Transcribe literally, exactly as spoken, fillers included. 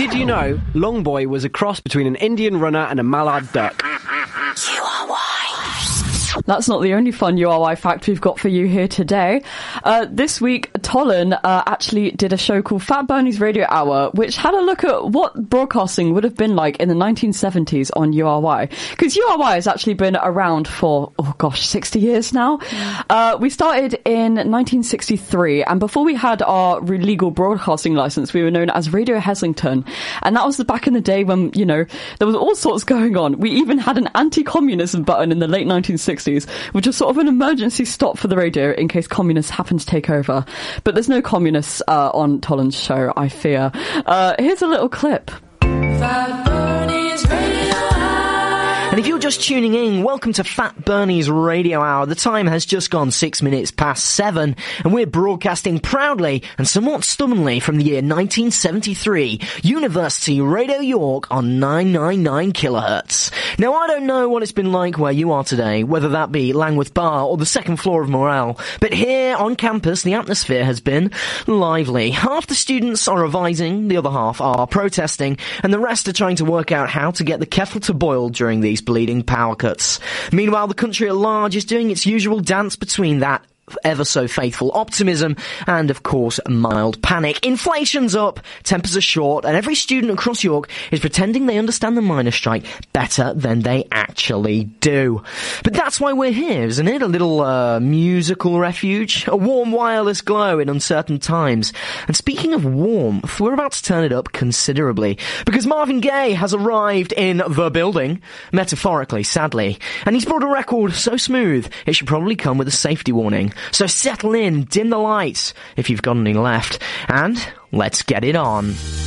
Did you know Longboy was a cross between an Indian runner and a mallard duck? That's not the only fun U R Y fact we've got for you here today. Uh, this week, Tolan uh, actually did a show called Fat Bernie's Radio Hour, which had a look at what broadcasting would have been like in the nineteen seventies on U R Y. Because U R Y has actually been around for, oh gosh, sixty years now. Mm. Uh, we started in nineteen sixty-three, and before we had our legal broadcasting license, we were known as Radio Heslington. And that was the back in the day when, you know, there was all sorts going on. We even had an anti-communism button in the late nineteen sixties. Which was sort of an emergency stop for the radio in case communists happen to take over. But there's no communists uh, on Tolan's show, I fear. Uh, here's a little clip. Fat Bernie's Radio Hour. And if you're just tuning in, welcome to Fat Bernie's Radio Hour. The time has just gone six minutes past seven, and we're broadcasting proudly and somewhat stubbornly from the year nineteen seventy-three, University Radio York on nine ninety-nine kilohertz. Now, I don't know what it's been like where you are today, whether that be Langworth Bar or the second floor of Morel, but here on campus, the atmosphere has been lively. Half the students are revising, the other half are protesting, and the rest are trying to work out how to get the kettle to boil during these bleeding power cuts. Meanwhile, the country at large is doing its usual dance between that ever so faithful optimism and, of course, mild panic. Inflation's up, tempers are short, and every student across York is pretending they understand the miners' strike better than they actually do. But that's why we're here, isn't it? A little uh, musical refuge, a warm wireless glow in uncertain times. And speaking of warmth, we're about to turn it up considerably, because Marvin Gaye has arrived in the building, metaphorically, sadly, and he's brought a record so smooth it should probably come with a safety warning. So settle in, dim the lights, if you've got any left, and let's get it on.